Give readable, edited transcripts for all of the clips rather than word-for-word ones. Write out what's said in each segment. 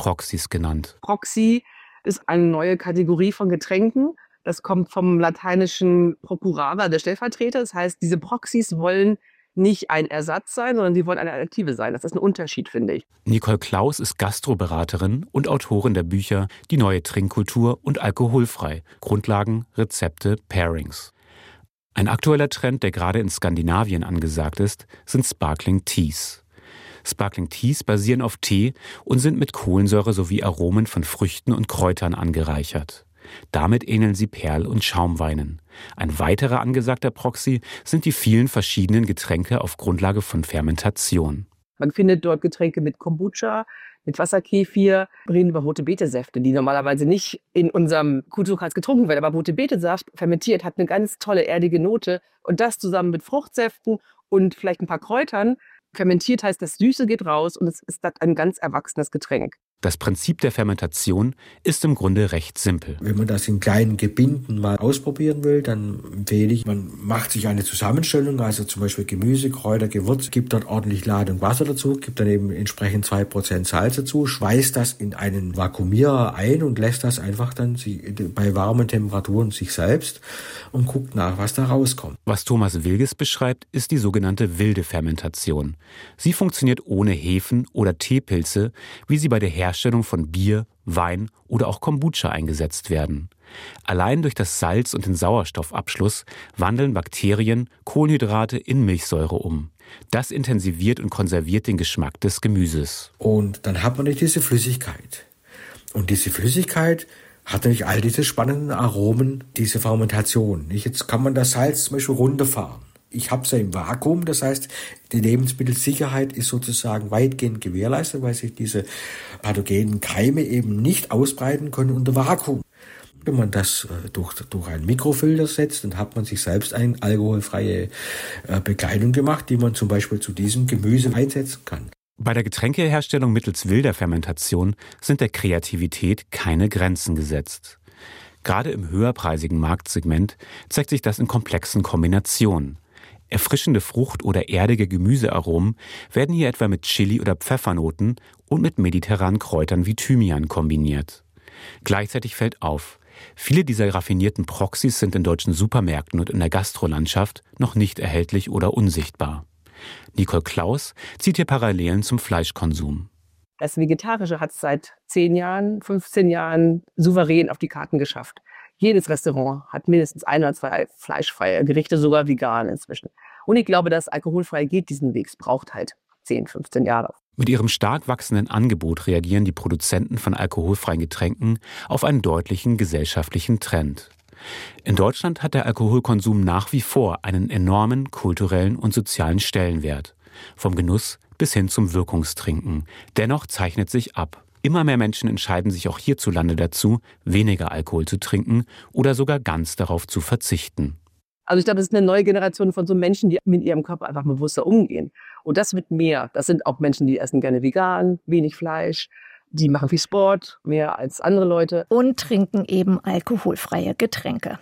Proxys genannt. Proxy ist eine neue Kategorie von Getränken. Das kommt vom lateinischen procurare, der Stellvertreter. Das heißt, diese Proxys wollen nicht ein Ersatz sein, sondern sie wollen eine Alternative sein. Das ist ein Unterschied, finde ich. Nicole Klaus ist Gastroberaterin und Autorin der Bücher Die neue Trinkkultur und Alkoholfrei. Grundlagen, Rezepte, Pairings. Ein aktueller Trend, der gerade in Skandinavien angesagt ist, sind Sparkling Teas. Sparkling Teas basieren auf Tee und sind mit Kohlensäure sowie Aromen von Früchten und Kräutern angereichert. Damit ähneln sie Perl- und Schaumweinen. Ein weiterer angesagter Proxy sind die vielen verschiedenen Getränke auf Grundlage von Fermentation. Man findet dort Getränke mit Kombucha, mit Wasserkefir, reden über rote Betesäfte, die normalerweise nicht in unserem Kulturkreis getrunken werden. Aber rote Betesaft fermentiert hat eine ganz tolle erdige Note. Und das zusammen mit Fruchtsäften und vielleicht ein paar Kräutern. Fermentiert heißt, das Süße geht raus und es ist dann ein ganz erwachsenes Getränk. Das Prinzip der Fermentation ist im Grunde recht simpel. Wenn man das in kleinen Gebinden mal ausprobieren will, dann empfehle ich, man macht sich eine Zusammenstellung, also zum Beispiel Gemüse, Kräuter, Gewürz, gibt dort ordentlich Ladung Wasser dazu, gibt dann eben entsprechend 2% Salz dazu, schweißt das in einen Vakuumierer ein und lässt das einfach dann bei warmen Temperaturen sich selbst und guckt nach, was da rauskommt. Was Thomas Wilges beschreibt, ist die sogenannte wilde Fermentation. Sie funktioniert ohne Hefen oder Teepilze, wie sie bei der Herstellung von Bier, Wein oder auch Kombucha eingesetzt werden. Allein durch das Salz und den Sauerstoffabschluss wandeln Bakterien Kohlenhydrate in Milchsäure um. Das intensiviert und konserviert den Geschmack des Gemüses. Und dann hat man nicht diese Flüssigkeit. Und diese Flüssigkeit hat natürlich all diese spannenden Aromen, diese Fermentation. Jetzt kann man das Salz zum Beispiel runterfahren. Ich habe es ja im Vakuum, das heißt, die Lebensmittelsicherheit ist sozusagen weitgehend gewährleistet, weil sich diese pathogenen Keime eben nicht ausbreiten können unter Vakuum. Wenn man das durch einen Mikrofilter setzt, dann hat man sich selbst eine alkoholfreie Bekleidung gemacht, die man zum Beispiel zu diesem Gemüse einsetzen kann. Bei der Getränkeherstellung mittels wilder Fermentation sind der Kreativität keine Grenzen gesetzt. Gerade im höherpreisigen Marktsegment zeigt sich das in komplexen Kombinationen. Erfrischende Frucht- oder erdige Gemüsearomen werden hier etwa mit Chili- oder Pfeffernoten und mit mediterranen Kräutern wie Thymian kombiniert. Gleichzeitig fällt auf, viele dieser raffinierten Proxys sind in deutschen Supermärkten und in der Gastrolandschaft noch nicht erhältlich oder unsichtbar. Nicole Klaus zieht hier Parallelen zum Fleischkonsum. Das Vegetarische hat es seit 10 Jahren, 15 Jahren souverän auf die Karten geschafft. Jedes Restaurant hat mindestens 1 oder 2 fleischfreie Gerichte, sogar vegan inzwischen. Und ich glaube, dass alkoholfrei geht diesen Weg. Es braucht halt 10, 15 Jahre. Mit ihrem stark wachsenden Angebot reagieren die Produzenten von alkoholfreien Getränken auf einen deutlichen gesellschaftlichen Trend. In Deutschland hat der Alkoholkonsum nach wie vor einen enormen kulturellen und sozialen Stellenwert. Vom Genuss bis hin zum Wirkungstrinken. Dennoch zeichnet sich ab: Immer mehr Menschen entscheiden sich auch hierzulande dazu, weniger Alkohol zu trinken oder sogar ganz darauf zu verzichten. Also ich glaube, es ist eine neue Generation von so Menschen, die mit ihrem Körper einfach bewusster umgehen. Und das wird mehr. Das sind auch Menschen, die essen gerne vegan, wenig Fleisch. Die machen viel Sport, mehr als andere Leute. Und trinken eben alkoholfreie Getränke.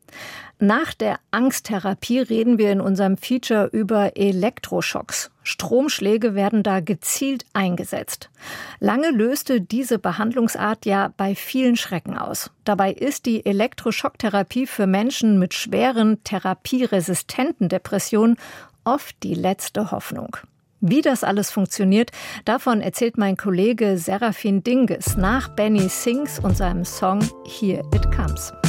Nach der Angsttherapie reden wir in unserem Feature über Elektroschocks. Stromschläge werden da gezielt eingesetzt. Lange löste diese Behandlungsart ja bei vielen Schrecken aus. Dabei ist die Elektroschocktherapie für Menschen mit schweren, therapieresistenten Depressionen oft die letzte Hoffnung. Wie das alles funktioniert, davon erzählt mein Kollege Serafin Dinges nach Benny Sings und seinem Song Here It Comes.